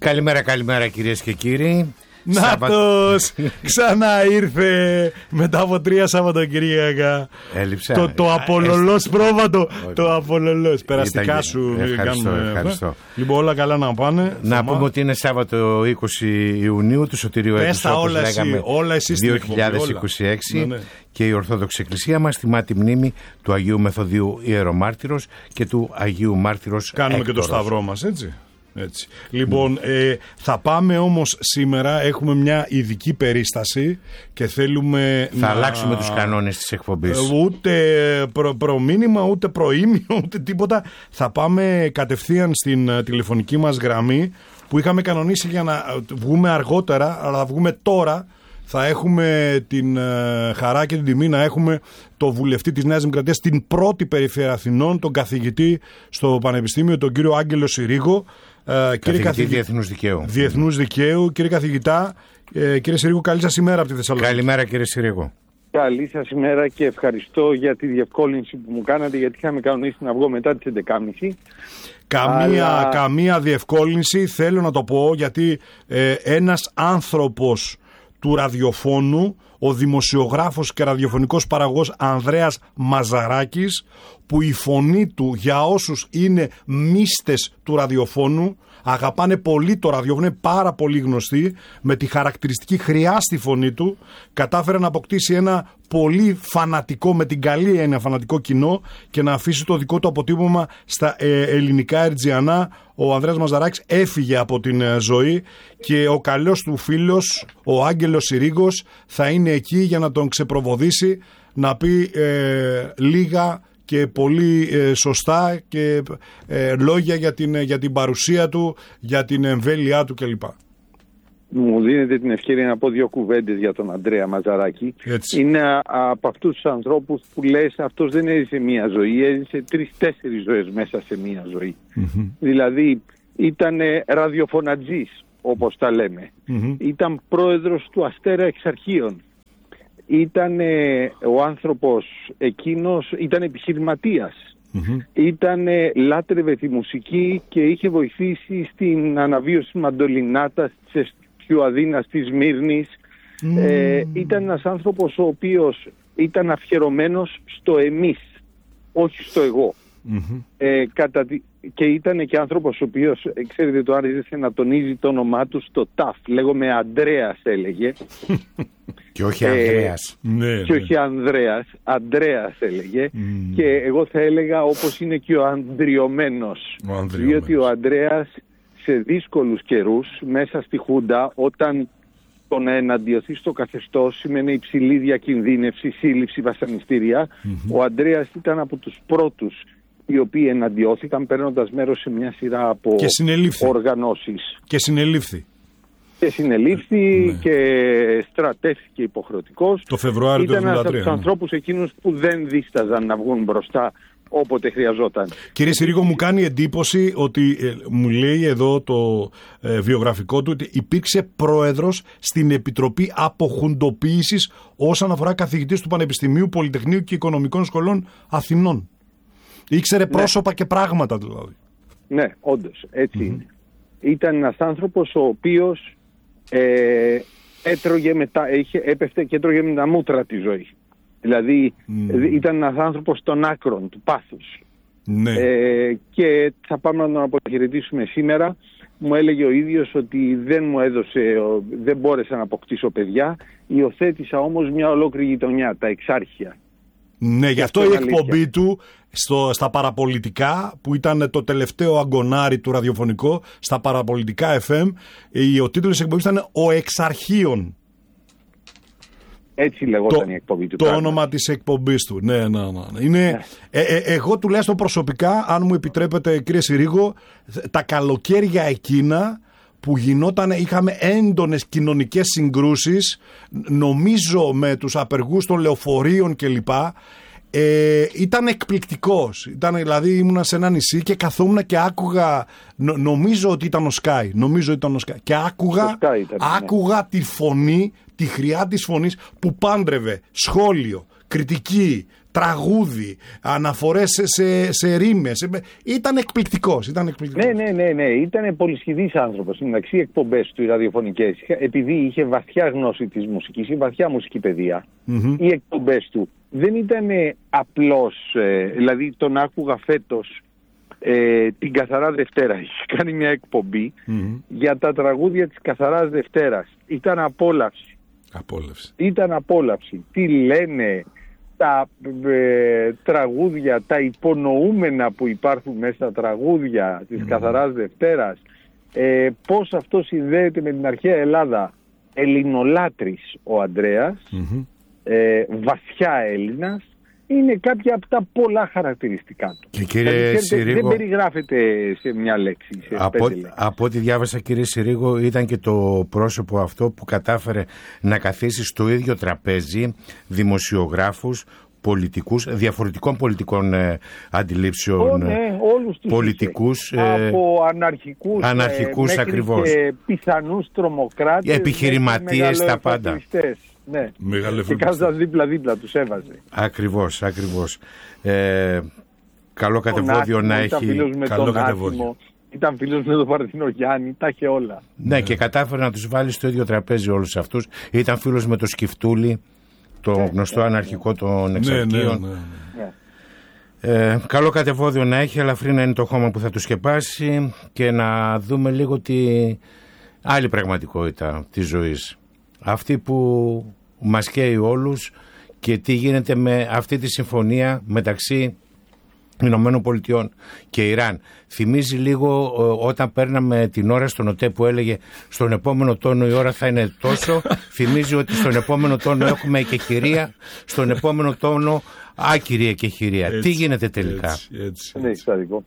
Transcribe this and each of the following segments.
Καλημέρα κυρίες και κύριοι. Νάτος, ξανά ήρθε μετά από 3 Σαββατοκύριακα. Έλειψα. Το απολολός πρόβατο. Το απολολός. Περαστικά σου. Ευχαριστώ. Λοιπόν, όλα καλά να πάνε. Να πούμε ότι είναι Σάββατο 20 Ιουνίου του Σωτηρίου έτους, όπως λέγαμε, όλα εσείς 2026. Ναι. Και η Ορθόδοξη Εκκλησία μας τιμά τη μνήμη του Αγίου Μεθοδίου Ιερομάρτυρος και του Αγίου Μάρτυρος Κάνουμε Έκτορος. και το σταυρό μας, έτσι. Λοιπόν, θα πάμε όμως σήμερα, έχουμε μια ειδική περίσταση και θέλουμε θα αλλάξουμε τους κανόνες της εκπομπής. Ούτε προμήνυμα, ούτε προήμιο, ούτε τίποτα. Θα πάμε κατευθείαν στην τηλεφωνική μας γραμμή που είχαμε κανονίσει για να βγούμε αργότερα, αλλά θα βγούμε τώρα. Θα έχουμε την χαρά και την τιμή να έχουμε το βουλευτή της Νέας Δημοκρατίας στην πρώτη περιφέρεια Αθηνών, τον καθηγητή στο Πανεπιστήμιο, τον κύριο Άγγελο Συρίγο. Καθηγητή Διεθνούς Δικαίου. Κύριε καθηγητά, κύριε Συρίγο, καλή σας ημέρα από τη Θεσσαλονίκη. Καλημέρα κύριε Συρίγο. Καλή σας ημέρα και ευχαριστώ για τη διευκόλυνση που μου κάνατε, γιατί είχαμε κανονίσει να βγω μετά τις 11.30. Καμία διευκόλυνση, θέλω να το πω, γιατί ένας άνθρωπος του ραδιοφώνου, ο δημοσιογράφος και ραδιοφωνικός παραγωγός Ανδρέας Μαζαράκης, που η φωνή του για όσους είναι μύστες του ραδιοφώνου, αγαπάνε πολύ το ραδιόφωνο, είναι πάρα πολύ γνωστή, με τη χαρακτηριστική χρειάστη φωνή του, κατάφερε να αποκτήσει ένα πολύ φανατικό, με την καλή έννοια φανατικό κοινό και να αφήσει το δικό του αποτύπωμα στα ελληνικά ερτζιανά. Ο Ανδρέας Μαζαράκης έφυγε από την ζωή και ο καλός του φίλος, ο Άγγελος Συρίγος, θα είναι εκεί για να τον ξεπροβοδήσει, να πει λίγα και πολύ σωστά και λόγια για την παρουσία του, για την εμβέλειά του κλπ. Μου δίνετε την ευκαιρία να πω 2 κουβέντες για τον Ανδρέα Μαζαράκη. Έτσι. Είναι από αυτούς τους ανθρώπους που λες αυτός δεν έζησε μία ζωή, έζησε 3-4 ζωές μέσα σε μία ζωή. Mm-hmm. Δηλαδή ήταν ραδιοφωνατζής, όπως τα λέμε. Mm-hmm. Ήταν πρόεδρος του Αστέρα Εξαρχείων. Ήταν ο άνθρωπος εκείνος, ήταν επιχειρηματίας. Mm-hmm. Λάτρευε τη μουσική και είχε βοηθήσει στην αναβίωση της μαντολινάτας, της Αιδίνας, της Μύρνης. Ήταν ένας άνθρωπος ο οποίος ήταν αφιερωμένος στο εμείς, όχι στο εγώ. Mm-hmm. Και ήταν και άνθρωπος ο οποίος, ξέρετε, το άρεσε να τονίζει το όνομά του στο ΤΑΦ. Λέγομαι Ανδρέας, έλεγε. Και όχι Ανδρέας. Και όχι Ανδρέας. Ανδρέας έλεγε. Και εγώ θα έλεγα όπως είναι και ο Ανδριωμένος. Διότι ο Ανδρέας σε δύσκολους καιρούς, μέσα στη Χούντα, όταν το να εναντιωθεί στο καθεστώς σημαίνει υψηλή διακινδύνευση, σύλληψη, βασανιστήρια, ο Ανδρέας ήταν από τους πρώτους οι οποίοι εναντιώθηκαν παίρνοντας μέρος σε μια σειρά από οργανώσεις. Και συνελήφθη. Και στρατεύθηκε υποχρεωτικός. Το Φεβρουάριο του 1973. Ήταν ένας από τους ανθρώπους εκείνους που δεν δίσταζαν να βγουν μπροστά όποτε χρειαζόταν. Κύριε Συρίγο, μου κάνει εντύπωση ότι μου λέει εδώ το βιογραφικό του ότι υπήρξε πρόεδρος στην Επιτροπή Αποχουντοποίησης όσον αφορά καθηγητής του Πανεπιστημίου, Πολυτεχνείου και Οικονομικών Σχολών Αθηνών. Ήξερε πρόσωπα και πράγματα δηλαδή. Ναι, όντως, έτσι είναι. Ήταν ένας άνθρωπος ο οποίος έπεφτε και έτρωγε με τα μούτρα τη ζωή. Δηλαδή ήταν ένας άνθρωπος των άκρων, του πάθους. Ναι. Και θα πάμε να τον αποχαιρετήσουμε σήμερα. Μου έλεγε ο ίδιος ότι δεν μπόρεσα να αποκτήσω παιδιά. Υιοθέτησα όμως μια ολόκληρη γειτονιά, τα Εξάρχεια. Ναι, γι' αυτό η εκπομπή του στα παραπολιτικά, που ήταν το τελευταίο αγκονάρι του ραδιοφωνικό, στα παραπολιτικά FM, ο τίτλος της εκπομπής ήταν «Ο Εξαρχείων». Έτσι λεγόταν η εκπομπή του. Το όνομα της εκπομπής του. Ναι. Είναι, εγώ τουλάχιστον προσωπικά, αν μου επιτρέπετε κύριε Συρίγο, τα καλοκαίρια εκείνα που είχαμε έντονες κοινωνικές συγκρούσεις, νομίζω με τους απεργούς των λεωφορείων κλπ. Ήταν εκπληκτικός. Δηλαδή ήμουνα σε ένα νησί και καθόμουν και άκουγα, νομίζω ότι ήταν ο Σκάι, και άκουγα τη φωνή, τη χρειά της φωνής που πάντρευε σχόλιο, κριτική, τραγούδι, αναφορές σε ρήμες. Ήταν εκπληκτικός. Ναι. Ήταν πολυσχηδής άνθρωπος. Εντάξει, οι εκπομπές του, οι ραδιοφωνικές, επειδή είχε βαθιά γνώση της μουσικής, η βαθιά μουσική παιδεία, οι εκπομπές του δεν ήταν απλώς, δηλαδή τον άκουγα φέτος την Καθαρά Δευτέρα. Είχε κάνει μια εκπομπή για τα τραγούδια της Καθαράς Δευτέρας. Ήταν απόλαυση. Ήταν απόλαυση. Τι λένε τα τραγούδια, τα υπονοούμενα που υπάρχουν μέσα στα τραγούδια της Καθαράς Δευτέρας, πώς αυτό συνδέεται με την αρχαία Ελλάδα. Ελληνολάτρης ο Ανδρέας, βαθιά Έλληνας, είναι κάποια από τα πολλά χαρακτηριστικά του. Και κύριε Συρίγο, δεν περιγράφεται σε μια λέξη. Από ό,τι διάβασα, κύριε Συρίγο, ήταν και το πρόσωπο αυτό που κατάφερε να καθίσει στο ίδιο τραπέζι δημοσιογράφους, πολιτικούς, διαφορετικών πολιτικών αντιλήψεων, όλους τους πολιτικούς, από αναρχικούς μέχρι ακριβώς, και πιθανούς τρομοκράτες, επιχειρηματίες, τα πάντα. Ναι. Και κάθονταν δίπλα τους έβαζε. Ακριβώς. Καλό κατεβόδιο να έχει. Ήταν φίλος με τον Παρτινογιάννη, τα είχε όλα. Ναι, και κατάφερε να τους βάλει στο ίδιο τραπέζι όλους αυτούς. Ήταν φίλος με το Σκυφτούλη, το γνωστό αναρχικό των Εξαρχείων. Καλό κατεβόδιο να έχει, ελαφρύ να είναι το χώμα που θα του σκεπάσει, και να δούμε λίγο τη άλλη πραγματικότητα της ζωής. Αυτή που μας καίει όλους, και τι γίνεται με αυτή τη συμφωνία μεταξύ Ηνωμένων Πολιτειών και Ιράν. Θυμίζει λίγο όταν παίρναμε την ώρα στον ΟΤΕ που έλεγε στον επόμενο τόνο η ώρα θα είναι τόσο. Θυμίζει ότι στον επόμενο τόνο έχουμε και χειρία, στον επόμενο τόνο άκυρη και χειρία. Τι γίνεται τελικά? Ναι, εξαιρετικό.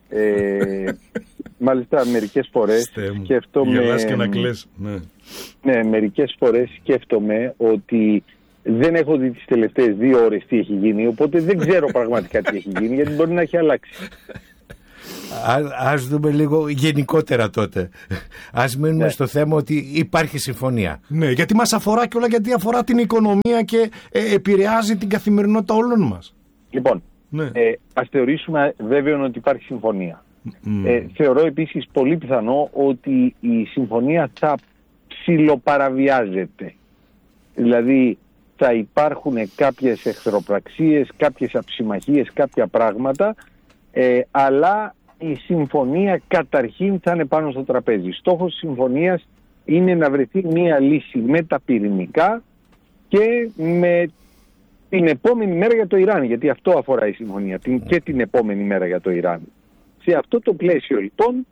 Μάλιστα μερικές φορές σκέφτομαι... Γελάς και να κλαις. Ναι, μερικές φορές σκέφτομαι ότι δεν έχω δει τις τελευταίες 2 ώρες τι έχει γίνει, οπότε δεν ξέρω πραγματικά τι έχει γίνει, γιατί μπορεί να έχει αλλάξει. Ας δούμε λίγο γενικότερα τότε. Ας μείνουμε στο θέμα ότι υπάρχει συμφωνία. Ναι, γιατί μας αφορά και όλα, γιατί αφορά την οικονομία και επηρεάζει την καθημερινότητα όλων μας. Λοιπόν, ας θεωρήσουμε βέβαιο ότι υπάρχει συμφωνία. Θεωρώ επίσης πολύ πιθανό ότι η συμφωνία θα ψιλοπαραβιάζεται. Δηλαδή θα υπάρχουν κάποιες εχθροπραξίες, κάποιες αψημαχίες, κάποια πράγματα, αλλά η συμφωνία καταρχήν θα είναι πάνω στο τραπέζι. Στόχος της συμφωνίας είναι να βρεθεί μία λύση με τα πυρηνικά και με την επόμενη μέρα για το Ιράν, γιατί αυτό αφορά η συμφωνία, και την επόμενη μέρα για το Ιράν. Σε αυτό το πλαίσιο λοιπόν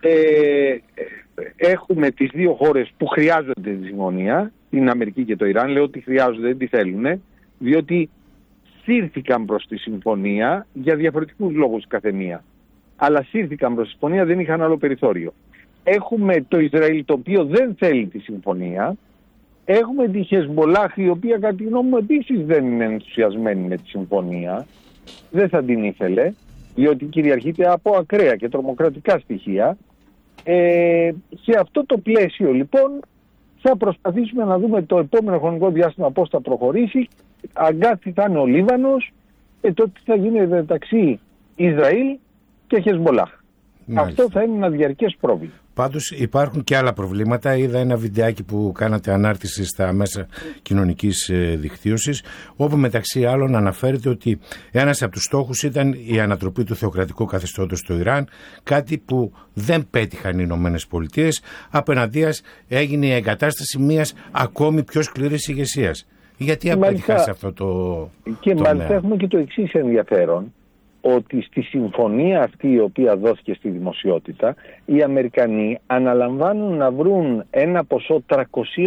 έχουμε τις 2 χώρες που χρειάζονται τη συμφωνία, την Αμερική και το Ιράν. Λέω ότι χρειάζονται, δεν τη θέλουν, διότι σύρθηκαν προς τη συμφωνία για διαφορετικούς λόγους καθεμία. Αλλά σύρθηκαν προς τη συμφωνία, δεν είχαν άλλο περιθώριο. Έχουμε το Ισραήλ, το οποίο δεν θέλει τη συμφωνία. Έχουμε τη Χεσμολάχ, η οποία κατά τη γνώμη μου επίσης δεν είναι ενθουσιασμένη με τη συμφωνία. Δεν θα την ήθελε, διότι κυριαρχείται από ακραία και τρομοκρατικά στοιχεία. Σε αυτό το πλαίσιο λοιπόν θα προσπαθήσουμε να δούμε το επόμενο χρονικό διάστημα πώς θα προχωρήσει. Αγκάθι θα είναι ο Λίβανος, το τι θα γίνει μεταξύ Ισραήλ και Χεσμολάχ. Αυτό θα είναι ένα διαρκές πρόβλημα. Πάντως υπάρχουν και άλλα προβλήματα. Είδα ένα βιντεάκι που κάνατε ανάρτηση στα μέσα κοινωνικής δικτύωσης, όπου μεταξύ άλλων αναφέρεται ότι ένας από τους στόχους ήταν η ανατροπή του θεοκρατικού καθεστώτος στο Ιράν, κάτι που δεν πέτυχαν οι Ηνωμένες Πολιτείες. Απέναντίας έγινε η εγκατάσταση μιας ακόμη πιο σκληρής ηγεσίας. Γιατί απέτυχαν σε αυτό το μάλιστα έχουμε και το εξής ενδιαφέρον, ότι στη συμφωνία αυτή η οποία δόθηκε στη δημοσιότητα, οι Αμερικανοί αναλαμβάνουν να βρουν ένα ποσό 300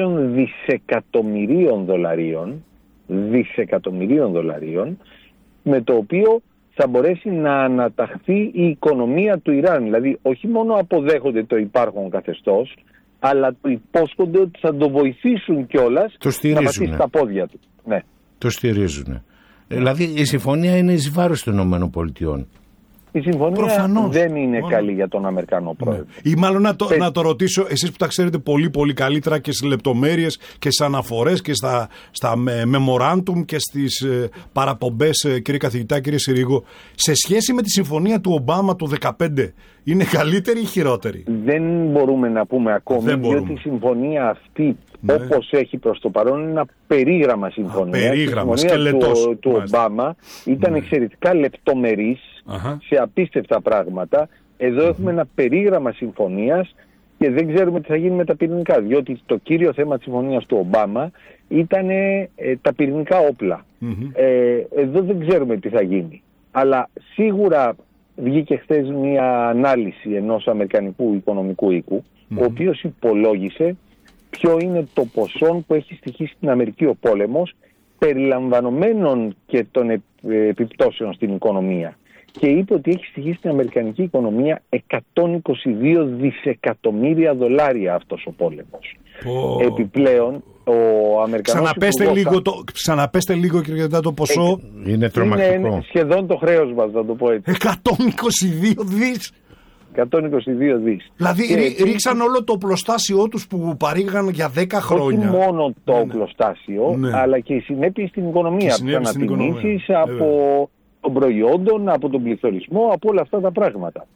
δισεκατομμυρίων δολαρίων, με το οποίο θα μπορέσει να αναταχθεί η οικονομία του Ιράν. Δηλαδή όχι μόνο αποδέχονται το υπάρχον καθεστώς, αλλά το υπόσχονται ότι θα το βοηθήσουν κιόλας να πατήσει τα πόδια του. Ναι. Το στηρίζουν. Δηλαδή η συμφωνία είναι εις βάρος των ΗΠΑ. η συμφωνία Προφανώς. δεν είναι καλή για τον Αμερικανό πρόεδρο. Ή μάλλον να το ρωτήσω, εσείς που τα ξέρετε πολύ πολύ καλύτερα και στις λεπτομέρειες και στις αναφορές και στα memorandum και στις παραπομπές, κύριε καθηγητά, κύριε Συρίγο, σε σχέση με τη συμφωνία του Ομπάμα του 2015, είναι καλύτερη ή χειρότερη? Δεν μπορούμε να πούμε ακόμη, διότι η συμφωνία αυτή, όπως έχει προς το παρόν, είναι ένα περίγραμμα συμφωνία. Η συμφωνία του Ομπάμα ήταν εξαιρετικά λεπτομερής σε απίστευτα πράγματα. Εδώ έχουμε ένα περίγραμμα συμφωνίας και δεν ξέρουμε τι θα γίνει με τα πυρηνικά, διότι το κύριο θέμα της συμφωνίας του Ομπάμα ήταν τα πυρηνικά όπλα. Εδώ δεν ξέρουμε τι θα γίνει. Αλλά σίγουρα βγήκε χθες μια ανάλυση ενός αμερικανικού οικονομικού οίκου, ο οποίος υπολόγισε ποιο είναι το ποσό που έχει στοιχήσει στην Αμερική ο πόλεμος, περιλαμβανομένων και των επιπτώσεων στην οικονομία. Και είπε ότι έχει στοιχήσει στην αμερικανική οικονομία 122 δισεκατομμύρια δολάρια αυτός ο πόλεμος. Επιπλέον, ο Αμερικανός Ξαναπέστε λίγο κύριε το ποσό. Είναι τρομακτικό. Είναι σχεδόν το χρέος μας, να το πω έτσι. 122 δις. 122 δις. Δηλαδή ρίξαν όλο το οπλοστάσιό τους που παρήγαν για 10 χρόνια. Όχι μόνο το οπλοστάσιο, αλλά και οι συνέπειες στην οικονομία. Από τις ανατιμήσεις, από των προϊόντων, από τον πληθωρισμό, από όλα αυτά τα πράγματα.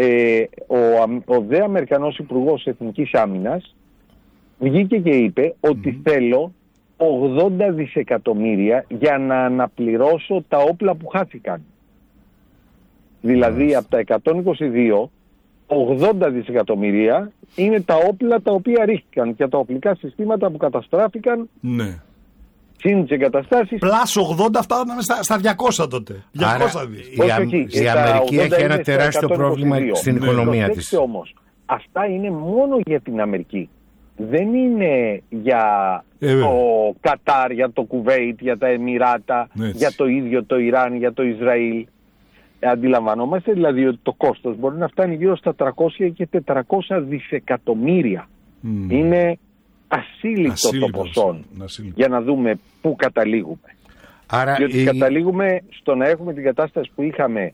Ο δε Αμερικανός Υπουργός Εθνικής Άμυνας βγήκε και είπε ότι θέλω 80 δισεκατομμύρια για να αναπληρώσω τα όπλα που χάθηκαν. Δηλαδή από τα 122, 80 δισεκατομμύρια είναι τα όπλα τα οποία ρίχτηκαν και τα οπλικά συστήματα που καταστράφηκαν. Ναι. Συν τις εγκαταστάσεις. Πλάς 80 φτάναμε στα 200 τότε. 200 δις. Η Αμερική έχει ένα τεράστιο πρόβλημα στην οικονομία της. Όμως, αυτά είναι μόνο για την Αμερική. Δεν είναι για το Κατάρ, για το Κουβέιτ, για τα Εμιράτα, για το ίδιο το Ιράν, για το Ισραήλ. Αντιλαμβανόμαστε δηλαδή ότι το κόστος μπορεί να φτάνει γύρω στα 300 και 400 δισεκατομμύρια. Είναι ασύλληπτο το ποσό για να δούμε πού καταλήγουμε. Άρα διότι καταλήγουμε στο να έχουμε την κατάσταση που είχαμε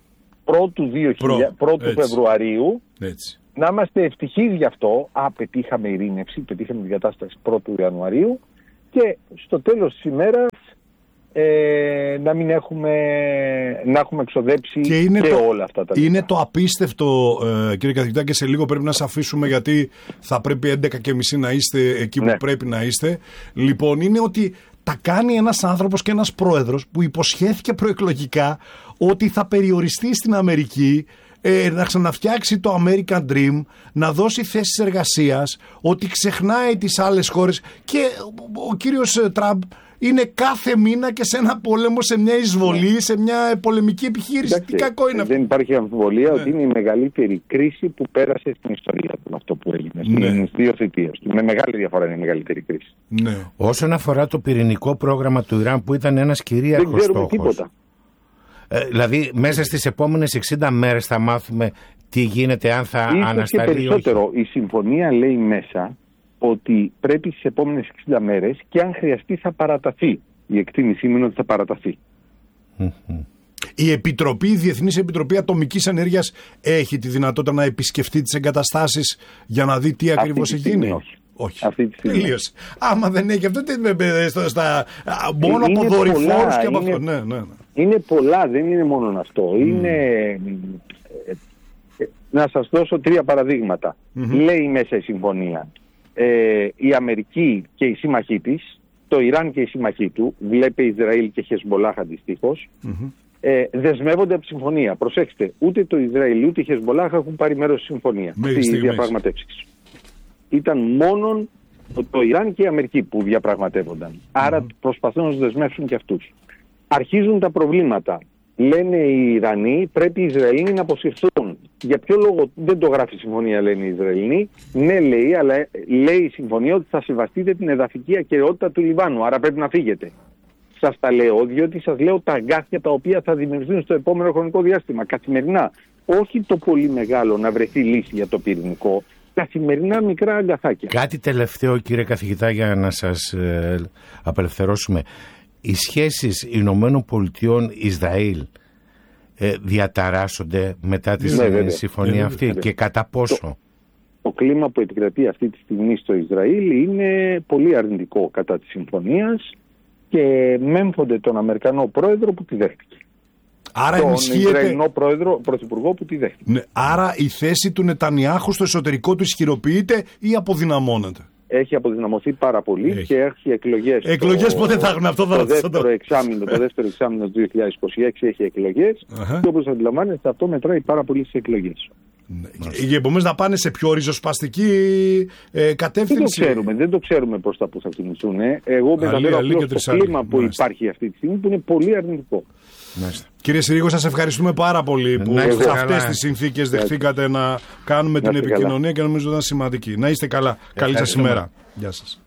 1 Φεβρουαρίου. Έτσι. Να είμαστε ευτυχείς γι' αυτό. Πετύχαμε ειρήνευση, πετύχαμε την κατάσταση 1 Ιανουαρίου και στο τέλος της ημέρας να μην να έχουμε εξοδέψει και όλα αυτά τα λεπτά. Είναι το απίστευτο, κύριε καθηγητά, και σε λίγο πρέπει να σας αφήσουμε γιατί θα πρέπει 11:30 να είστε εκεί που πρέπει να είστε. Λοιπόν, είναι ότι τα κάνει ένας άνθρωπος και ένας πρόεδρος που υποσχέθηκε προεκλογικά ότι θα περιοριστεί στην Αμερική, να ξαναφτιάξει το American Dream, να δώσει θέσεις εργασίας, ότι ξεχνάει τις άλλες χώρες και ο κύριος Τραμπ είναι κάθε μήνα και σε ένα πόλεμο, σε μια εισβολή, σε μια πολεμική επιχείρηση. Τι κακό είναι αυτό. Δεν υπάρχει αμφιβολία ότι είναι η μεγαλύτερη κρίση που πέρασε στην ιστορία του αυτό που έγινε. Στις 2 θητείες του. Με μεγάλη διαφορά είναι η μεγαλύτερη κρίση. Όσον αφορά το πυρηνικό πρόγραμμα του Ιράν που ήταν ένας κυρίαρχος στόχος. Δεν ξέρουμε τίποτα. Δηλαδή μέσα στις επόμενες 60 μέρες θα μάθουμε τι γίνεται, αν θα ανασταλεί. Και περισσότερο, η συμφωνία λέει μέσα ότι πρέπει στις επόμενες 60 μέρες και αν χρειαστεί θα παραταθεί. Η εκτίμησή μου είναι ότι θα παραταθεί. Η Επιτροπή, η Διεθνής Επιτροπή Ατομικής Ενέργειας έχει τη δυνατότητα να επισκεφτεί τις εγκαταστάσεις για να δει τι ακριβώς έχει γίνει? Όχι. Αυτή τη στιγμή. Τελείωσε. Άμα δεν έχει αυτό, μόνο από δορυφόρους και από αυτό. Είναι πολλά, δεν είναι μόνο αυτό. Να σας δώσω 3 παραδείγματα. Λέει μέσα η συμφωνία. Η Αμερική και οι σύμμαχοί της, το Ιράν και οι σύμμαχοί του, βλέπε Ισραήλ και Χεσμολάχ αντιστοίχως, δεσμεύονται από τη συμφωνία. Προσέξτε, ούτε το Ισραήλ ούτε η Χεσμολάχ έχουν πάρει μέρος στη συμφωνία, στις διαπραγματεύσεις. Ήταν μόνο το Ιράν και η Αμερική που διαπραγματεύονταν. Άρα προσπαθούν να τους δεσμεύσουν και αυτούς. Αρχίζουν τα προβλήματα. Λένε οι Ιρανοί πρέπει οι Ισραηλοί να αποσυρθούν. Για ποιο λόγο δεν το γράφει η συμφωνία, λένε οι Ισραηλοί? Ναι, λέει, αλλά λέει η συμφωνία ότι θα σεβαστείτε την εδαφική ακεραιότητα του Λιβάνου. Άρα πρέπει να φύγετε. Σας τα λέω, διότι σας λέω τα αγκάθια τα οποία θα δημιουργηθούν στο επόμενο χρονικό διάστημα. Καθημερινά. Όχι το πολύ μεγάλο να βρεθεί λύση για το πυρηνικό. Καθημερινά μικρά αγκαθάκια. Κάτι τελευταίο, κύριε καθηγητά, για να σας απελευθερώσουμε. Οι σχέσεις Ηνωμένων Πολιτειών Ισραήλ διαταράσσονται μετά τη συμφωνία αυτή και κατά πόσο? Το κλίμα που επικρατεί αυτή τη στιγμή στο Ισραήλ είναι πολύ αρνητικό κατά της συμφωνίας και μέμφονται τον Αμερικανό πρόεδρο που τη δέχτηκε. Άρα τον Ισραηλινό πρωθυπουργό που τη δέχτηκε. Ναι, άρα η θέση του Νετανιάχου στο εσωτερικό του ισχυροποιείται ή αποδυναμώνεται? Έχει αποδυναμωθεί πάρα πολύ και έχει εκλογές. Εκλογές πότε θα έχουν? Αυτό θα ρωτήσω. Το δεύτερο εξάμηνο του 2026 έχει εκλογές και όπως αντιλαμβάνεστε αυτό μετράει πάρα πολύ στις εκλογές. Επομένως να πάνε σε πιο ριζοσπαστική κατεύθυνση. Δεν το ξέρουμε προς τα που θα κινηθούν. Εγώ μεταφέρω απλώς το κλίμα που υπάρχει αυτή τη στιγμή που είναι πολύ αρνητικό. Κύριε Συρίγο, σας ευχαριστούμε πάρα πολύ που σε αυτές τις συνθήκες δεχτήκατε να κάνουμε την επικοινωνία και νομίζω ήταν σημαντική. Να είστε καλά. Καλή σας ημέρα. Γεια σας.